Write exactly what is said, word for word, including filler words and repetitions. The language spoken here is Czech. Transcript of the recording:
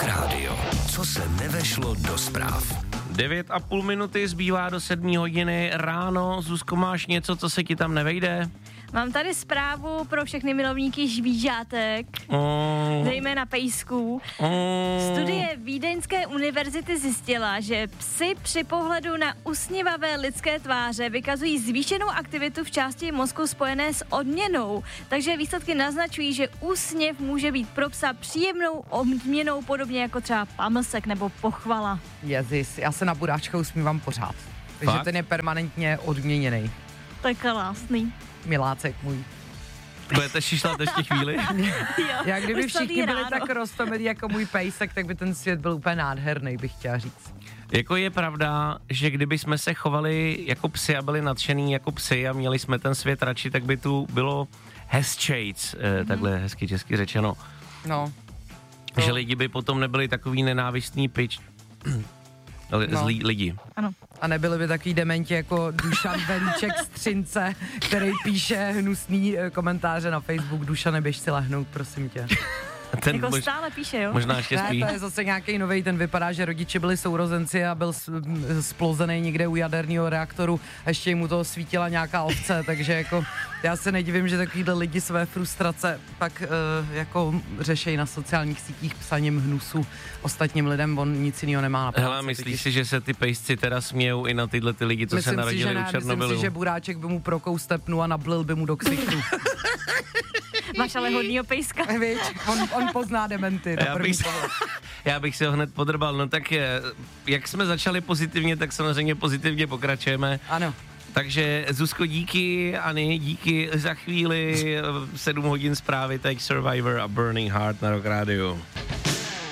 rádio. Co se nevešlo do zpráv. Devět a půl minuty zbývá do sedmí hodiny ráno. Zuzko, máš něco, co se ti tam nevejde? Mám tady zprávu pro všechny milovníky žvížátek, Oh. zejména pejsků. Oh. Studie Vídeňské univerzity zjistila, že psy při pohledu na usměvavé lidské tváře vykazují zvýšenou aktivitu v části mozku spojené s odměnou. Takže výsledky naznačují, že úsměv může být pro psa příjemnou odměnou, podobně jako třeba pamlsek nebo pochvala. Jezus, já se na Buráčka usmívám pořád. Takže Fakt? ten je permanentně odměněný. To je krásný. Milácek můj. Budete šišlat ještě chvíli? Jo, Já kdyby už celý všichni byli ráno. tak roztomilí jako můj pejsek, tak by ten svět byl úplně nádherný, bych chtěla říct. Jako je pravda, že kdyby jsme se chovali jako psi a byli nadšený jako psi a měli jsme ten svět radši, tak by tu bylo hezčejc, eh, takhle hezky česky řečeno. No. To... Že lidi by potom nebyli takový nenávistný pič. No. Zlí lidi. Ano. A nebyli by takový dementi jako Dušan Velíček z Třince, který píše hnusný eh, komentáře na Facebook. Dušane, běž si lehnout, prosím tě. Ten Jako mož, stále píše, jo? možná ještě Ne, spí. to je zase nějaký novej, ten vypadá, že rodiče byli sourozenci a byl splozený někde u jaderného reaktoru a ještě mu to svítila nějaká ovce, takže jako já se nedivím, že takovýhle lidi své frustrace pak uh, jako řešejí na sociálních sítích psaním hnusu ostatním lidem, on nic jiného nemá na práci. Hele, myslíš si, že se ty pejsci teda smějou i na tyhle ty lidi, co myslím se narodili si, že u ne, Černobylu? myslím si, že Buráček by mu prokous stepnu a nablil by mu do ksichtu. Máš ale hodnýho pejska. Víš, on, on pozná dementy. na Já první bych, pohled. já bych si ho hned podrbal. No tak je, jak jsme začali pozitivně, tak samozřejmě pozitivně pokračujeme. Ano. Takže Zuzko, díky, Ani, díky za chvíli, sedm hodin zprávy, teď Survivor a Burning Heart na Rock Radio.